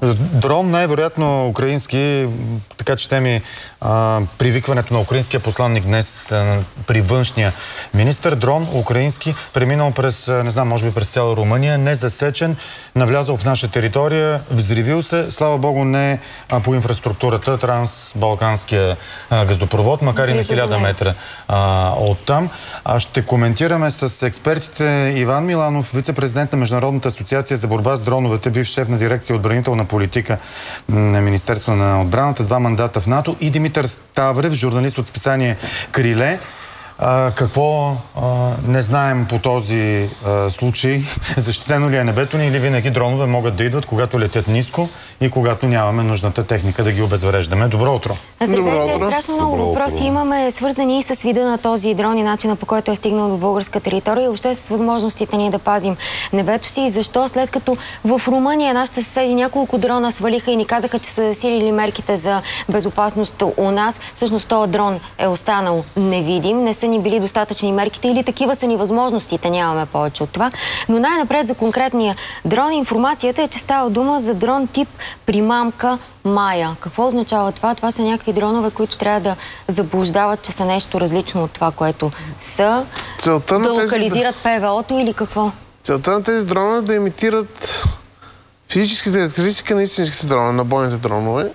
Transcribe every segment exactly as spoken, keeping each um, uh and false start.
Дрон, най-вероятно украински, така че те ми а, привикването на украинския посланник днес а, при външния министър. Дрон, украински, преминал през, не знам, може би през цяла Румъния, незасечен, навлязал в наша територия, взривил се, слава богу, не а, по инфраструктурата, трансбалканския а, газопровод, макар и на хиляда метра а, оттам. А ще коментираме с експертите Иван Миланов, вице-президент на Международната асоциация за борба с дроновете, бивш шеф на дирекция отбранителна политика на Министерство на отбраната, два мандата в НАТО, и Димитър Ставрев, журналист от списание Криле. А, какво а, не знаем по този а, случай? Защитено ли е небето ни или винаги дронове могат да идват, когато летят ниско и когато нямаме нужната техника да ги обезвреждаме? Добро утро! Здравейте, страшно много Добро въпроси утро. Имаме, свързани и с вида на този дрон и начина, по който е стигнал до българска територия и въобще с възможностите ни да пазим небето си. И защо, след като в Румъния нашите съседи няколко дрона свалиха и ни казаха, че са засилили мерките за безопасност у нас, всъщност този дрон е останал невидим, не са ни били достатъчни мерките или такива са ни възможностите, нямаме повече от това. Но най-напред за конкретния дрон информацията е, че става дума за дрон тип примамка Майя. Какво означава това? Това са някакви дронове, които трябва да заблуждават, че са нещо различно от това, което са. Целта да локализират тези... ПВО-то или какво? Целта на тези дронове е да имитират физическите характеристики на истинските дронове, на бойните дронове.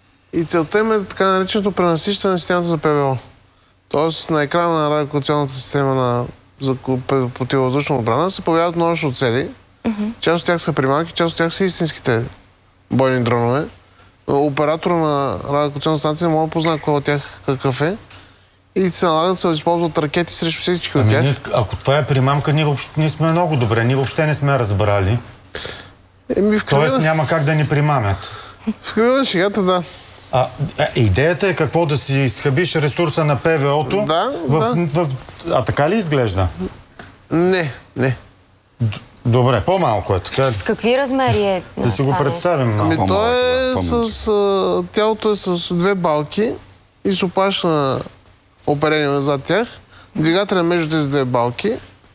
И целта им е така нареченото пренасищане на системата за ПВО. Тоест на екрана на радиолокационната система на за противовъздушна отбрана се появяват множество цели. Mm-hmm. Част от тях са примамки, част от тях са истинските бойни дронове. Оператора на радиолокационна станция може да познае кой от тях какъв е и се налага да се използват ракети срещу всички от тях. Ами, ако това е примамка, ние, въобще, ние сме много добре, ние въобще не сме разбрали. Еми, в кръвна... Тоест няма как да ни примамят. В кръвна на шегата, да. А, идеята е какво? Да си изхабиш ресурса на ПВО-то? Да, в, да. В, в, а така ли изглежда? Не, не. Д Добре, по-малко е така. С какви размери е? Да си го представим. Ами то е с... А, тялото е с две балки и с опашна оперение зад тях. Двигателя между тези две балки.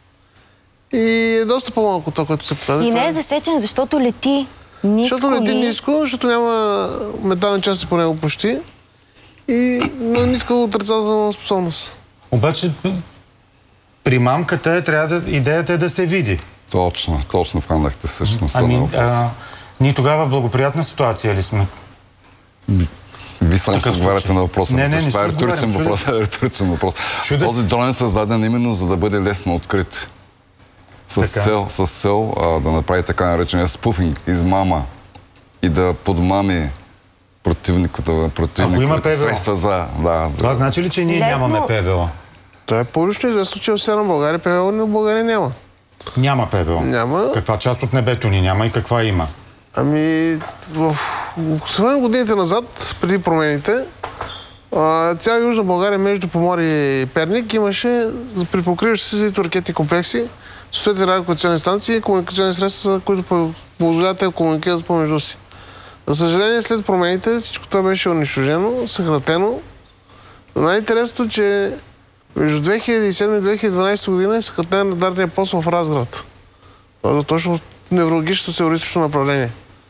И е доста по-малко това, което се показва. И не е засечен, защото лети ниско. Защото лети ниско, защото няма метални части по него почти. И на ниска отрицателна способност. Обаче примамката е, трябва да, идеята е да се види. Точно, точно вканахте същността ами, на въпроса. Ние тогава в благоприятна ситуация ли сме? Вие само се отговаряте на въпроса. Не, не, не, това е риторичен въпрос. Риторичен въпрос. Този дрон е създаден именно за да бъде лесно открит. С цел, с цел а, да направи така наречения спуфинг, измама и да подмами противниката, противниковите средства за... Да, за... Това значи ли, че ние Лесно. нямаме ПВО? Това е публично известно, че в Северна България ПВО, но в България няма. Няма ПВО? Няма. Каква част от небето ни няма и каква има? Ами, в освен годините назад, преди промените, цяла Южна България между Поморие и Перник имаше припокриващи се за ракетни комплекси, съответни радиолокационни станции и комуникационни средства, които позволяват да комуникират помежду си. За съжаление, след промените всичко това беше унищожено, съкратено. Най-интересното, че между две хиляди и седма и две хиляди и дванадесета година е съкратен радарния пост в Разград. Това е точно неврологичното теоретично направление.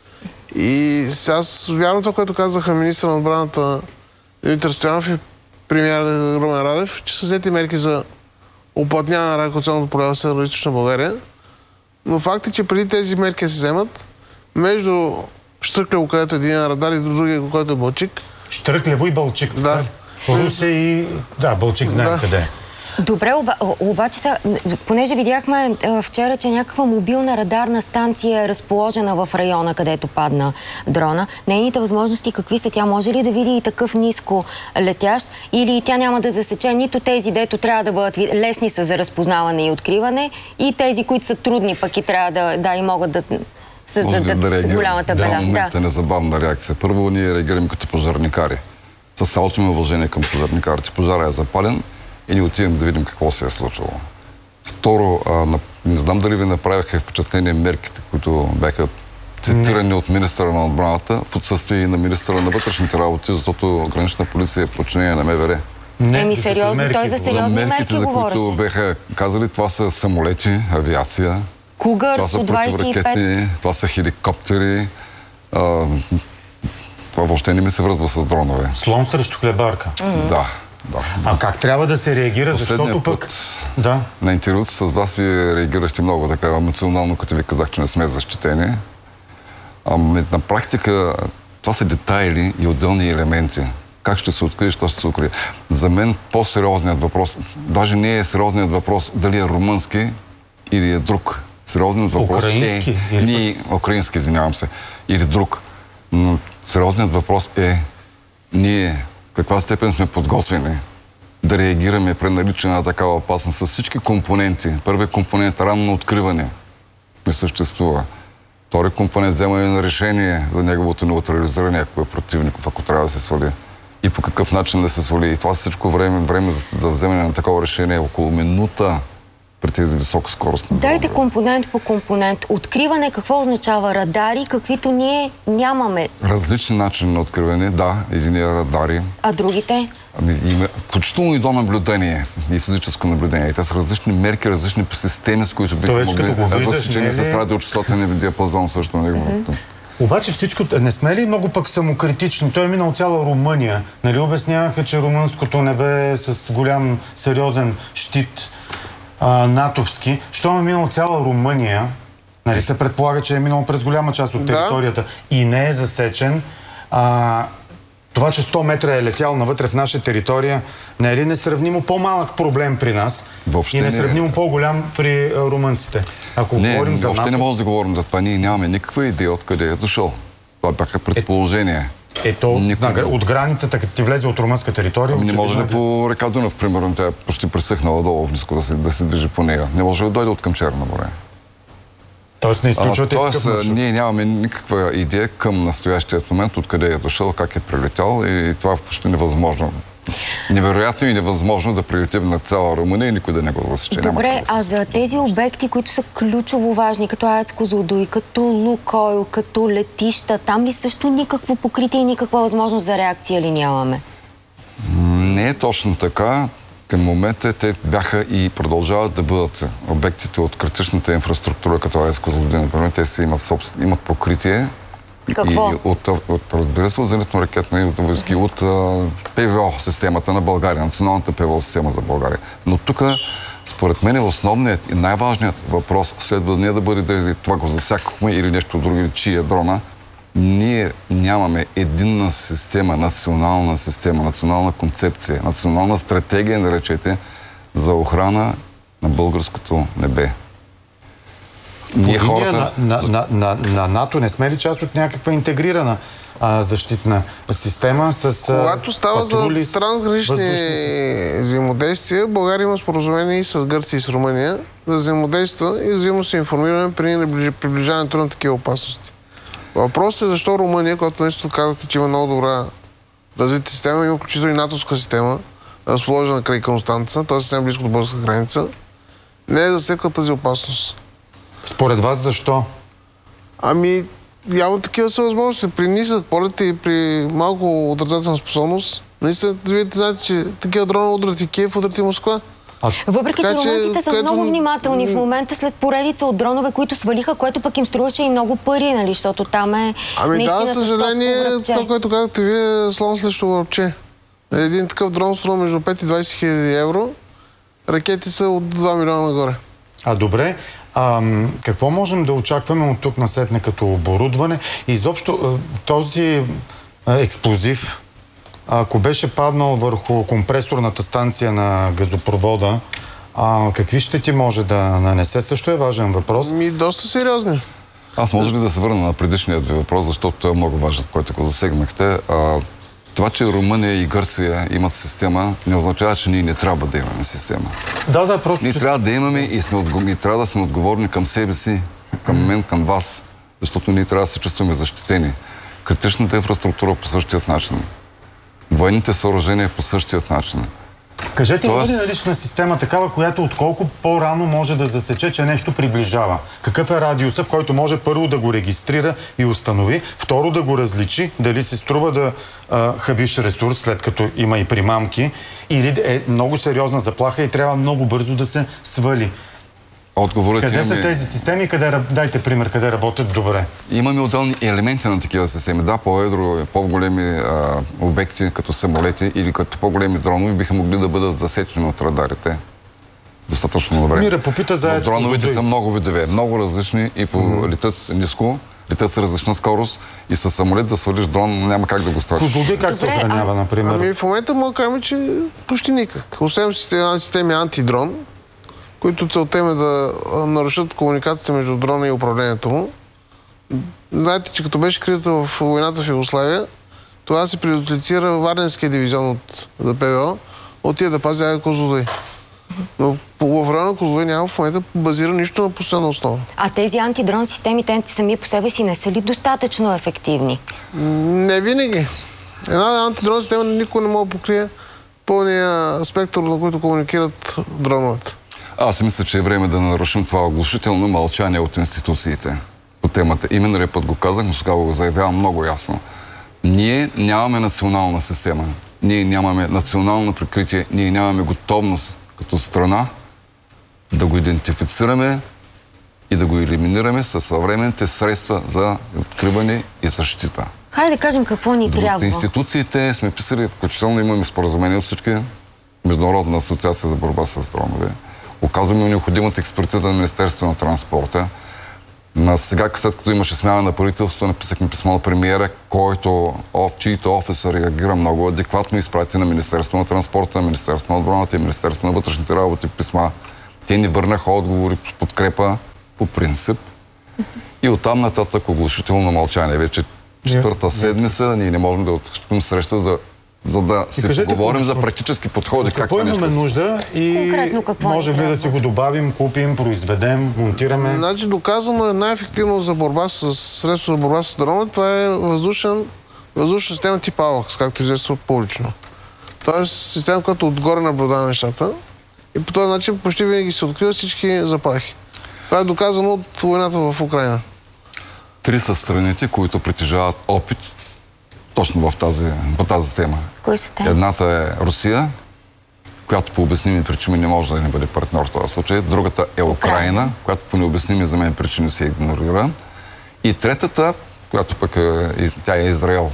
И сега вярвам това, което казаха министър на отбраната Димитър Стоянов и премиер Румен Радев, че са взети мерки за уплътняване на радиолокационното поле в Североизточна България. Но факт е, че преди тези мерки се вземат, между Штръклево, където е един радар, и другия, който е Балчик. Штръклево и Балчик. Да. Русе и... Да, Балчик знаем да. къде е. Добре, оба, обаче са, понеже видяхме а, вчера, че някаква мобилна радарна станция е разположена в района, където падна дрона. Нейните възможности какви са? Тя може ли да види и такъв ниско летящ? Или тя няма да засече нито тези, дето трябва да бъдат лесни са за разпознаване и откриване, и тези, които са трудни, пък и трябва да, да и могат да създадат да голямата беля? Да, момента незабавна реакция. Първо, ние реагираме като пожарникари. С цялото ми уважение към пожарникарите. Пожара е запален и ни отиваме да видим какво се е случило. Второ, а, на, не знам дали ви направиха впечатление мерките, които бяха цитирани не. от министъра на отбраната в отсъствие и на министъра на вътрешните работи, защото гранична полиция е в подчинение на МВР. Не, Еми сериозно, мерки, той за сериозни мерки мерките, за говореше. които бяха казали, това са самолети, авиация, Кугър, това са противоракети, това са хеликоптери, А, това въобще не ми се връзва с дронове. Слон срещу хлебарка. Mm-hmm. Да, да. А как трябва да се реагира, Последния защото пък... Път, да. На интервюто с вас ви реагирахте много така емоционално, като ви казах, че не сме защитени. А, на практика това са детайли и отделни елементи. Как ще се открие, що ще се открие. За мен по-сериозният въпрос, даже не е сериозният въпрос дали е румънски или е друг. Сериозният въпрос украински, е... Ние, украински, извинявам се. Или друг. Но сериозният въпрос е ние в каква степен сме подготвени да реагираме при наличие на такава опасност с всички компоненти. Първият компонент – ранно откриване. Не съществува. Втори компонент – вземане на решение за неговото неутрализиране, ако е противников, ако трябва да се свали. И по какъв начин да се свали. И това всичко време, време за, за вземане на такова решение е около минута при тези високо скорост. Дайте компонент по компонент. Откриване какво означава? Радари, каквито ние нямаме. Различни начини на откриване, да, единия радари. А другите? Ами, има, включително и до наблюдение, и физическо наблюдение. И те са различни мерки, различни системи, с които бихме могли да засечени с радиочастотен диапазон също. Mm-hmm. Обаче всичко, не сме ли много пък самокритични? Той е минал цяла Румъния. Нали обясняваха, че румънското небе е с голям, сериозен щит а, натовски. Що е минал цяла Румъния, нали се предполага, че е минал през голяма част от територията да. И не е засечен. А, това, че сто метра е летял навътре в наша територия, не е ли несравнимо по-малък проблем при нас въобще и несравнимо не... по-голям при а, румънците? Ако не, говорим за въобще НАТО... не може да говорим за това. Ние нямаме никаква идея откъде е дошъл. Това бяха предположения. Ето, Никога... от границата, като ти влезе от румънска територия... Не може да по река Дунав, примерно, тя е почти пресъхнала долу, близко да се, да се движи по нея. Не може да дойде от към Черно море. Тоест не изключвате такъв маршрут? Ние нямаме никаква идея към настоящият момент, откъде е дошъл, как е прилетял и това е почти невъзможно. Невероятно и невъзможно да прилетим на цяла Румъния и никой да не го засече. Добре, а за тези обекти, които са ключово важни, като АЕЦ Козлодуй, като Лукойл, като летища, там ли също никакво покритие и никаква възможност за реакция ли нямаме? Не е точно така. Към момента те бяха и продължават да бъдат обектите от критичната инфраструктура, като АЕЦ Козлодуй, например. Те си имат, собствен, имат покритие. Какво? И от, от, разбира се, от зенитно-ракетно и от войски, от ПВО системата на България, националната ПВО система за България. Но тук, според мен, основният и най-важният въпрос следва не да бъде дали това го засякахме или нещо друго, или чия дрона. Ние нямаме единна система, национална система, национална концепция, национална стратегия, наречете, за охрана на българското небе. Ние хората... на, на, на, на НАТО не сме ли част от някаква интегрирана а, защитна система с Когато става патрули, за трансгранични взаимодействия, България има споразумение и с Гърция и с Румъния да взаимодейства и взаимно се информираме при приближаването на такива опасности. Въпросът е защо Румъния, когато нещо казахте, че има много добра развита система, има включително и натовска система, разположена край Констанца, т.е. съвсем близко до българска граница, не е засекла тази опасност. Според вас защо? Ами, явно такива са възможности. При нисък полет и при малко отрицателна способност, наистина, вие знаете, че такива дрона удрят и Киев, удрят и Москва. А... Въпреки, така, че румънците са където... много внимателни в момента след поредица от дронове, които свалиха, което пък им струваше и много пари, нали, защото там е ами наистина да, съжаление, това, което казахте вие, слон срещу връбче. Един такъв дрон струва между пет и двайсет хиляди евро. Ракети са от два милиона нагоре. А, добре. А, какво можем да очакваме от тук насетне като оборудване? Изобщо този експлозив, ако беше паднал върху компресорната станция на газопровода, а, какви щети може да нанесе? Също е важен въпрос. Ми, доста сериозни. Аз може ли да се върна на предишният ви въпрос, защото той е много важен, който го засегнахте. А, това, че Румъния и Гърция имат система, не означава, че ние не трябва да имаме система. Да, да, просто... Ние трябва да имаме и, сме отго... и трябва да сме отговорни към себе си, към мен, към вас, защото ние трябва да се чувстваме защитени. Критичната инфраструктура по същият начин. Военните съоръжения по същият начин. Кажете, има ли налична система такава, която отколко по-рано може да засече, че нещо приближава? Какъв е радиуса, в който може първо да го регистрира и установи, второ да го различи, дали се струва да а, хабиш ресурс, след като има и примамки, или е много сериозна заплаха и трябва много бързо да се свали? Отговорът къде имаме... са тези системи? Къде, дайте пример, къде работят добре. Имаме отделни елементи на такива системи. Да, по-едро, по-големи обекти, като самолети или като по-големи дронови, биха могли да бъдат засечени от радарите. Достатъчно време. Мира попита за... Дроновете са много видове, много различни и по mm-hmm. летят ниско, летят с различна скорост и с самолет да свалиш дрон няма как да го сториш. Козлодуй как се охранява, а... например? Ами в момента мога да кажем, че почти никак. Освен системи, системи антидрон, които целта им е да нарушат комуникацията между дрона и управлението му. Знаете, че като беше кризата в войната в Югославия, това се предотлицира Варненския дивизион от ПВО, отиде да пази Ая Козлодуй. Но в района на Козлодуй няма в момента базира нищо на постоянна основа. А тези антидрон системи, те сами по себе си не са ли достатъчно ефективни? Не винаги. Една антидрон система никой не може да покрие пълния спектър, на който комуникират дроновете. Аз мисля, че е време да нарушим това оглушително мълчание от институциите по темата. И миналия път го казах, но сега го заявявам много ясно. Ние нямаме национална система. Ние нямаме национално прикритие. Ние нямаме готовност като страна да го идентифицираме и да го елиминираме със съвременните средства за откриване и защита. Хайде да кажем какво ни трябва. От институциите сме писали, включително имаме споразумение от всички, Международна асоциация за борба с дронове. Оказваме необходимата експертиза на Министерството на транспорта. На сега, след като имаше смяна на правителството, написахме писмо на премиера, който, чието офис реагира много адекватно и изпрати на Министерството на транспорта, на Министерството на отбраната и Министерството на вътрешните работи писма. Те ни върнаха отговори с подкрепа по принцип. И оттам нататък оглушително мълчание. Вече четвърта седмица ние не можем да отключим среща за за да си говорим за практически подходи. Какво как имаме нужда и може ли да си го добавим, купим, произведем, монтираме? Значи доказано е най-ефективно за борба с средство за борба с дронове. Това е въздушен, въздушна система тип АВАКС, както известно публично. Тоест система, която отгоре наблюдава нещата и по този начин почти винаги се откриват всички заплахи. Това е доказано от войната в Украйна. Три са страните, които притежават опит точно в тази, по тази тема. Кои са те? Едната е Русия, която по обясними причини не може да не бъде партньор в този случай. Другата е Украйна, Украина, която по необясними за мен причини се игнорира. И третата, която пък е, тя е Израел.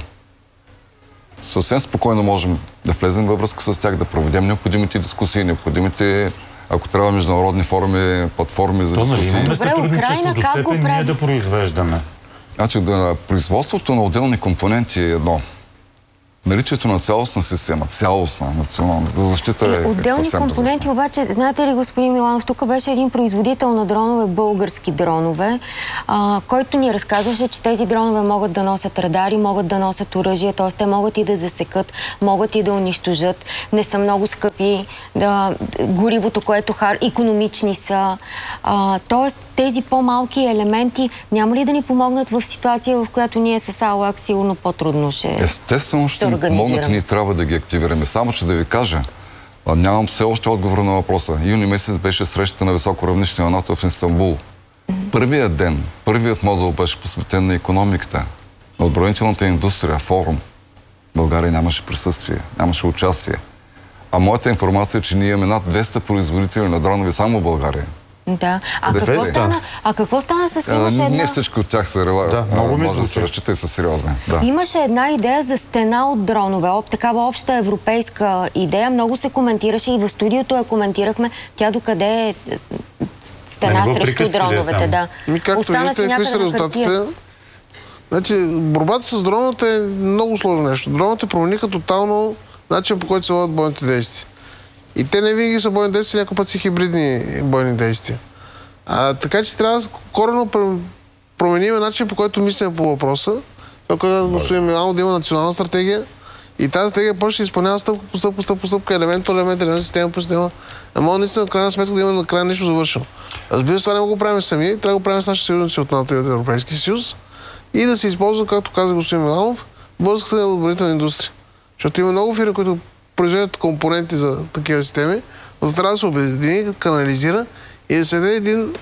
Съвсем спокойно можем да влезем във връзка с тях, да проведем необходимите дискусии, необходимите, ако трябва, международни форуми, платформи за дискусии. Добре, Украина как го прави? Ние да произвеждаме. Значи, да, производството на отделни компоненти е едно. Наличието на цялостна система, цялостна национална защита е, е отделни компоненти, обаче, знаете ли, господин Миланов, тук беше един производител на дронове, български дронове, а, който ни разказваше, че тези дронове могат да носят радари, могат да носят оръжие, т.е. те могат и да засекат, могат и да унищожат, не са много скъпи, да, горивото, което хар, икономични са. А, т.е. тези по-малки елементи няма ли да ни помогнат в ситуация, в която ние с АЛАК сигурно по-трудно ще Естествено ще ни помогнат и ние трябва да ги активираме. Само, че да ви кажа, нямам все още отговор на въпроса. Юни месец беше срещата на високо равнище на НАТО в Истанбул. Mm-hmm. Първият ден, първият модул беше посветен на икономиката, на отбранителната индустрия, форум. България нямаше присъствие, нямаше участие. А моята информация е, че ние имаме над двеста производители на дронови само в България. Да. А какво, стана, а какво стана с имаше една... Не всички от тях са рела... да, много може да се разчита и са сериозни. Да. Имаше една идея за стена от дронове, такава обща европейска идея. Много се коментираше и в студиото я коментирахме. Тя докъде е стена срещу дроновете. Да. Ми, както виждате, какви са резултатите? Значи, борбата с дроновете е много сложно нещо. Дроновете промениха тотално начин, по който се водят бойните действия. И те не винаги са бойни действия, някой път са хибридни бойни действия. А, така че трябва да коренно променим начин, по който мислим по въпроса. Това, господин Миланов, да има национална стратегия и тази стратегия почне да изпълнява стъпка по стъпка, стъпка по стъпка, елемент по елемент, елемент, система по система. А може наистина, в крайна сметка, да има на края нещо завършено. Разбира се, това не го правим сами, трябва да го правим с нашите съюзници от НАТО и от Европейския съюз и да се използва, както каза господин Миланов, българската отбранителна индустрия. Защото има много фирми, които произведат компоненти за такива системи, но трябва да се обедини, канализира и да се даде един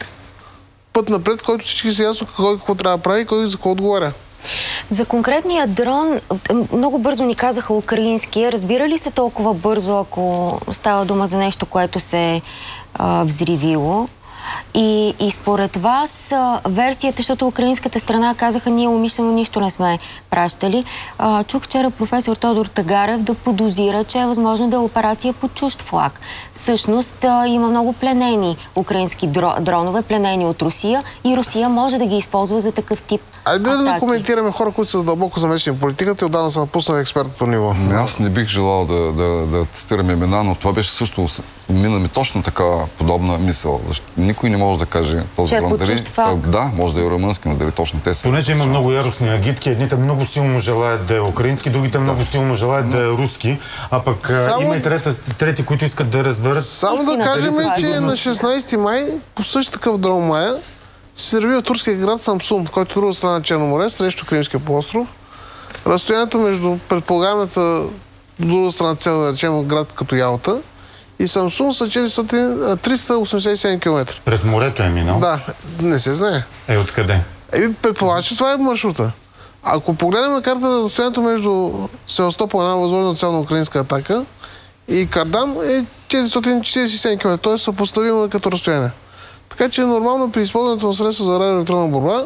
път напред, който всички са ясно кой какво трябва да прави и кой за какво отговаря. За конкретния дрон, много бързо ни казаха украинския. Разбира ли се толкова бързо, ако става дума за нещо, което се е а, взривило? И, и според вас а, версията, защото украинската страна казаха, ние умишлено нищо не сме пращали. А, чух вчера професор Тодор Тагарев да подозира, че е възможно да е операция под чужд флаг. Всъщност а, има много пленени украински дро, дронове, пленени от Русия и Русия може да ги използва за такъв тип Айде да атаки. не коментираме хора, които са дълбоко замесени в политиката и отдавна са напуснали експертното ниво. Аз не бих желал да, да, да цитирам имена, но това беше също мина ми точно така подобна мисъл. Защо никой не може да каже този дрон. Дали, да, може да е румънски, но дали точно те са. Понеже има много яростни агитки, едните много силно желаят да е украински, другите да. много силно желаят да е руски, а пък само... има и трети, трети, които искат да разберат. Само да кажем, че на шестнайсети май по същ такъв дрон Мая се серви в турския град Самсун, който е друга страна на Черно море, срещу Кримския полуостров. Разстоянието между предполагаемата друга страна цел, да речем, град като Ялта и Самсун са триста осемдесет и седем километра. През морето е минал? Да, не се знае. Е, откъде? Е, предполага, че това е маршрута. Ако погледнем на картата, разстоянието между Севастопол, една възможна цел на украинска атака, и Кардам е четиристотин четирийсет и седем километра, т.е. съпоставимо като разстояние. Така че нормално при използването на средства за радиоелектронна борба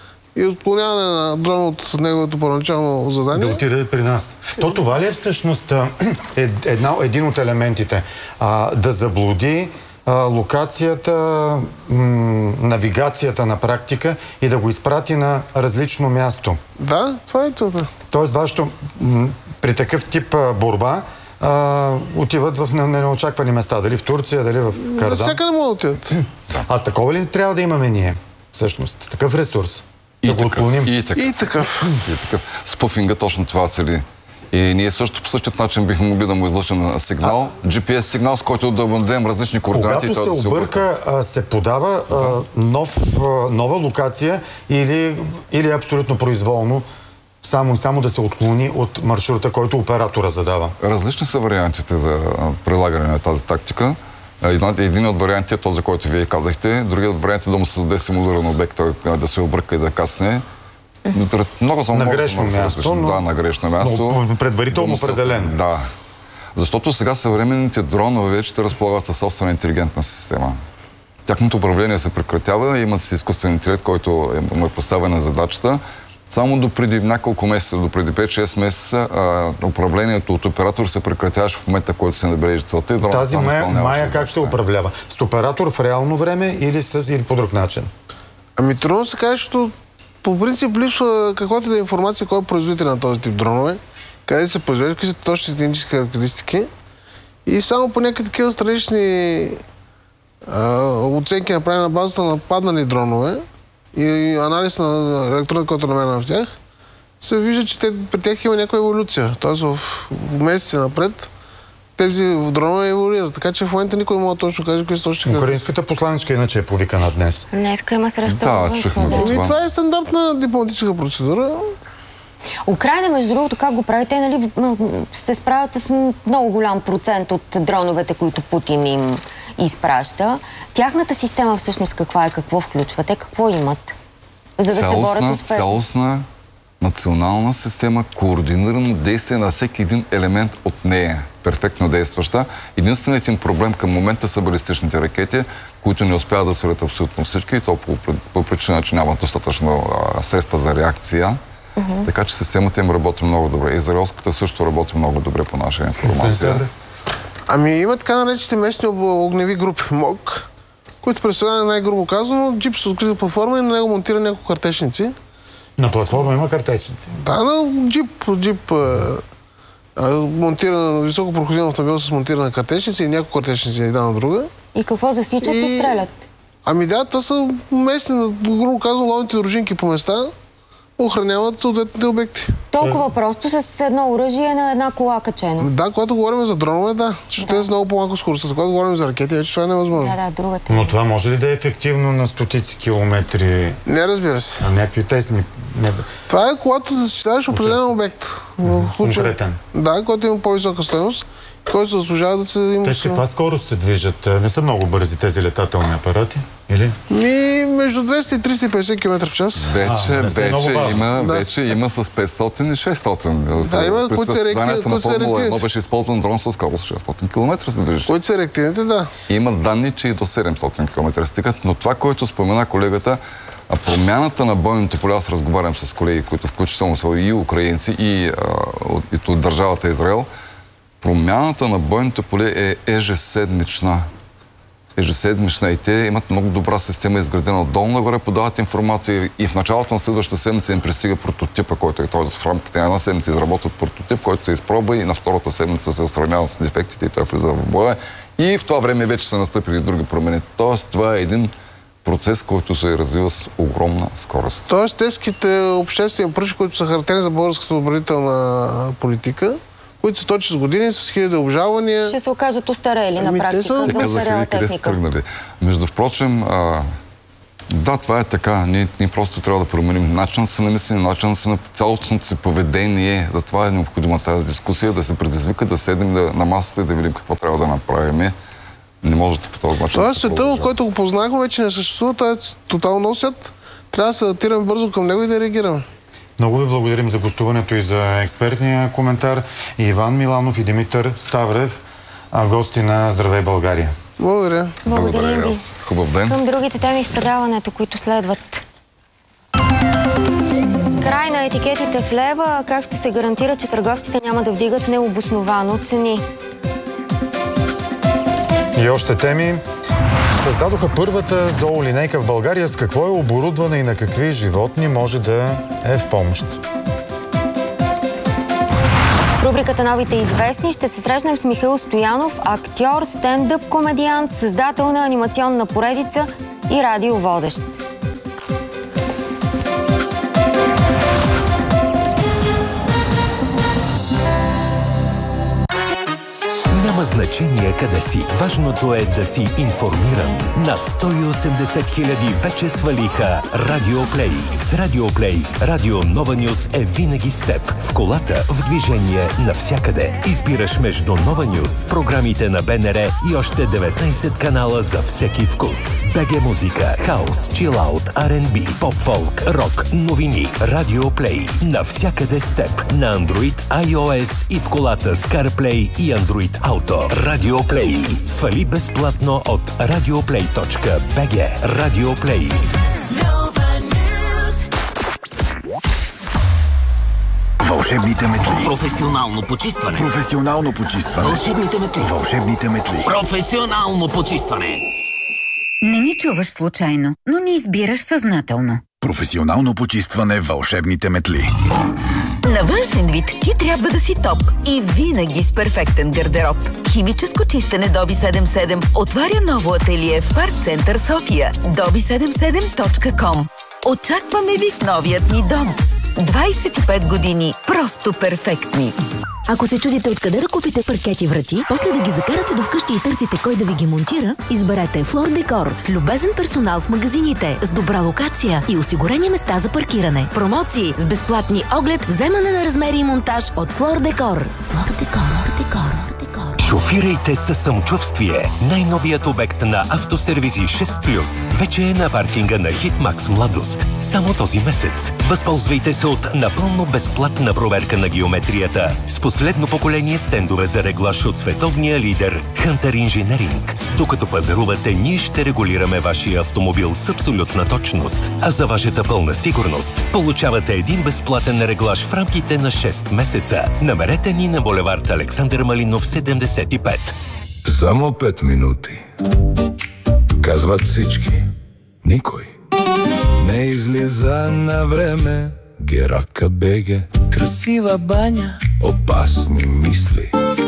и отклоняване на дрон от неговото първоначално задание. Да отиде при нас. То това ли е всъщност е, една, един от елементите? А, да заблуди а, локацията, м, навигацията на практика и да го изпрати на различно място. Да, това е целта. Тоест, вашето м, при такъв тип а, борба а, отиват в неочаквани места. Дали в Турция, дали в Кардам. Навсякъде могат да отидат. А такова ли трябва да имаме ние? Всъщност, такъв ресурс. И, да такъв, и, такъв. и такъв. И такъв. Спуфинга точно това цели. И ние също по същия начин бихме могли да му излъчим сигнал, а... джи пи ес сигнал, с който да му дадем различни координати. Когато и се обърка, да се, се подава да. а, нов, а, нова локация или, или абсолютно произволно, само и само да се отклони от маршрута, който оператора задава. Различни са вариантите за прилагане на тази тактика. Един от варианти е този, който вие казахте. Другият вариант е да му създаде симулиран обект, той да се обърка и да касне. Много съм на много грешно съм място, но... Да, на грешно място. Но предварително определен. Да. Защото сега съвременните дронове вече те разполагат със собствена интелигентна система. Тяхното управление се прекратява, имат си изкуствен интелект, който е, му е поставен на задачата. Само до преди няколко месеца, до преди пет-шест месеца, а, управлението от оператор се прекратяваше в момента, който се набере целта. И тази мая, мая как ще управлява? С оператор в реално време или, с, или по друг начин? Ами трудно се каже, защото по принцип липсва каквато да е информация, кой е производител на този тип дронове, къде се произвежда, какви са точни технически характеристики. И само по някакви такива странични а, оценки, направени на базата на паднали дронове, и анализ на електроника, който е намерена в тях, се вижда, че те, при тях има някаква еволюция. Тоест в месеци напред тези дронове еволюират. Така че в момента никой не може точно каже какви са точно. Украинската посланичка иначе е повикана днес. Днеска има среща. Да, чухме го това. Това е стандартна дипломатическа процедура. Украйна, между другото, как го правите, нали, се справят с много голям процент от дроновете, които Путин им изпраща. Тяхната система всъщност каква е? Какво включва? Те какво имат? За да цялостна, се борят успешно. Цялостна национална система, координирано действие на всеки един елемент от нея. Перфектно действаща. Единственият им проблем към момента са балистичните ракети, които не успяват да свалят абсолютно всички, и то по, по причина, че нямат достатъчно а, средства за реакция. Uh-huh. Така че системата им работи много добре. Израелската също работи много добре по наша информация. Ами има така наречените местни огневи групи МОК, които представляват най-грубо казано джип с открита платформа и на него монтира няколко картечници. На платформа има картечници? Да, на джип, джип а, а, монтирана, високо проходен автомобил с монтирана картечница и няколко картечници една на друга. И какво засичат и, и стрелят? Ами да, това са местни, грубо казано, ловните дружинки по места, охраняват съответните обекти. Толкова просто с едно оръжие на една кола качено. Да, когато говорим за дронове, да. Защото да. Те са много по-малко скоростта. Когато говорим за ракети, вече това е невъзможно. Да, да, другата. Но това може ли да е ефективно на стотици километри? Не, разбира се. На някакви тесни... Не... Това е когато защитаваш определен обект. В случай... Конкретен. Да, който има по-висока стойност. който се заслужава да се има. Те с каква скорост се движат? Не са много бързи тези летателни апарати, или? Ми, между двеста и триста и петдесет километра в час. Вече, а, вече, има, да. вече има с петстотин и шестстотин. Да, има, при състезанието на Формула едно беше използван дрон с скорост шестстотин километра се движи. Които са реактивните, да. Има данни, че и до седемстотин километра стигат, но това, което спомена колегата, а промяната на бойните поля, аз разговарям с колеги, които включително са и украинци, и, а, от, от държавата Израел, промяната на бойните поле е ежеседмична. Ежеседмична и те имат много добра система, изградена отдолу нагоре, подават информация и в началото на следващата седмица им пристига прототипа, който е, т.е. в рамките на една седмица изработват прототип, който се изпробва и на втората седмица се отстраняват с дефектите и той влиза в боя. И в това време вече са настъпили други промени. Тоест това е един процес, който се развива с огромна скорост. Тоест тежките обществени поръчки, които са характерни за българската отбранителна политика, които са точно с години, с хиляди обжалвания. Ще се окажат устарели на практика са... за устарела техника. Между впрочем, а, да, това е така. Ние, ние просто трябва да променим начинът си на мислене, начинът си на цялостното си поведение. Затова е необходима тази дискусия, да се предизвика, да седнем да, на масата и да видим какво трябва да направим. Не можете по този начин това да се света, в който го познахме, вече не съществува, той е тотално носят. Трябва да се адаптираме бързо към него и да реагираме. Много ви благодарим за гостуването и за експертния коментар. Иван Миланов и Димитър Ставрев, гости на Здравей България. Благодаря. Благодарим ви. Хубав ден. Към другите теми в предаването, които следват. Край на етикетите в лева. Как ще се гарантира, че търговците няма да вдигат необосновано цени? И още теми. Създадоха първата зоолинейка в България. С какво е оборудвана и на какви животни може да е в помощ? В рубриката Новите известни ще се срещнем с Михаил Стоянов, актьор, стендъп комедиант, създател на анимационна поредица и радиоводещ. Няма значение къде си. Важното е да си информиран. Над сто и осемдесет хиляди вече свалиха Радиоплей. С Радиоплей Радио Нова Нюс е винаги с теб. В колата, в движение, навсякъде. Избираш между Нова Нюс, програмите на БНР и още деветнайсет канала за всеки вкус. БГ музика, хаус, чилаут, Ар енд Би, поп-фолк, рок, новини. Радиоплей. Навсякъде с теб. На Android, iOS и в колата с CarPlay и Android Auto. Радиоплей. Свали безплатно от радиоплей точка би джи. Радиоплей. Вълшебните метли. Професионално почистване. Професионално почистване. Вълшебните метли. Вълшебните метли. Професионално почистване. Не ни чуваш случайно, но ни избираш съзнателно. Професионално почистване. Вълшебните метли. На външен вид ти трябва да си топ и винаги с перфектен гардероб. Химическо чистене Доби седемдесет и седем отваря ново ателие в Парк Център София. доби седемдесет и седем точка ком. Очакваме ви в новият ни дом. двайсет и пет години просто перфектни. Ако се чудите откъде да купите паркети врати, после да ги закарате до вкъщи и търсите кой да ви ги монтира, изберете Флор Декор с любезен персонал в магазините, с добра локация и осигурени места за паркиране. Промоции с безплатни оглед, вземане на размери и монтаж от Флор Декор. Флор Декор, Флор Декор. Шофирайте със самочувствие. Най-новият обект на Автосервизи шест плюс вече е на паркинга на Хитмакс Младост. Само този месец. Възползвайте се от напълно безплатна проверка на геометрията с последно поколение стендове за реглаж от световния лидер Hunter Engineering. Докато пазарувате, ние ще регулираме вашия автомобил с абсолютна точност. А за вашата пълна сигурност получавате един безплатен реглаж в рамките на шест месеца. Намерете ни на булевард Александър Малинов седемдесет и пет. Само пет минути. Казват всички. Никой не излиза на време. Герака беге. Красива баня. Опасни мисли.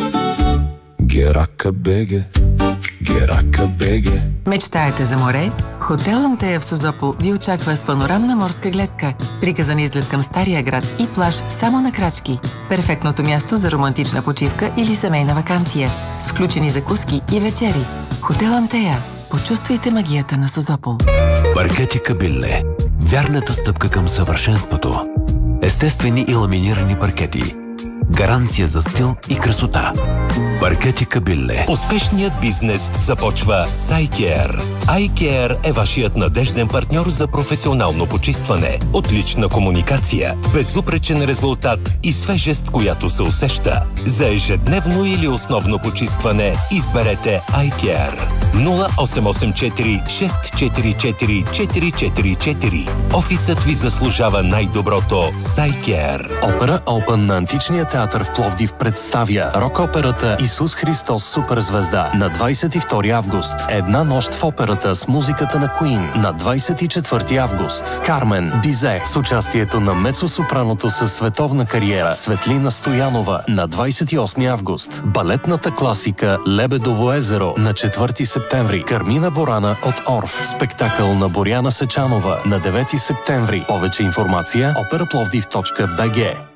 Герака беге. Герака беге. Мечтаете за море? Хотел Антея в Созопол ви очаква с панорамна морска гледка, приказан излет към Стария град и плаж само на крачки. Перфектното място за романтична почивка или семейна ваканция, с включени закуски и вечери. Хотел Антея. Почувствайте магията на Созопол. Паркети Кабилле. Вярната стъпка към съвършенството. Естествени и ламинирани паркети. Гаранция за стил и красота. Паркети Кабилле. Успешният бизнес започва с iCare. iCare е вашият надежден партньор за професионално почистване. Отлична комуникация, безупречен резултат и свежест, която се усеща. За ежедневно или основно почистване изберете iCare. нула осем осем четири шест четири четири четири четири четири. Офисът ви заслужава най-доброто с iCare. Опера Open на Античния театър в Пловдив представя рок-операта Исус Христос суперзвезда на двадесет и втори август. Една нощ в операта с музиката на Queen на двадесет и четвърти август. Кармен Бизе с участието на мецо-сопраното със световна кариера Светлина Стоянова на двадесет и осми август. Балетната класика Лебедово езеро на четвърти септември. Кармина Борана от Орф. Спектакъл на Боряна Сечанова на девети септември. Повече информация опера пловдив точка би джи.